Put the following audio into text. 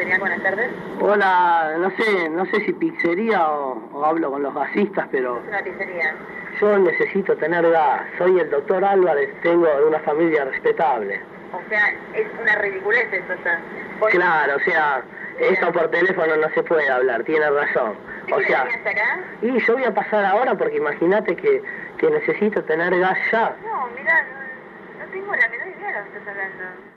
Genial, buenas tardes. Hola, no sé si pizzería o hablo con los gasistas, pero Es una pizzería. yo necesito tener gas. Soy el doctor Álvarez, tengo una familia respetable. O sea, es una ridiculez esto ya. Claro, o sea, esto por teléfono no se puede hablar, tiene razón. O sea, hasta acá? y yo voy a pasar ahora porque imagínate que necesito tener gas ya. No, mirá, no tengo la menor idea de lo que estás hablando.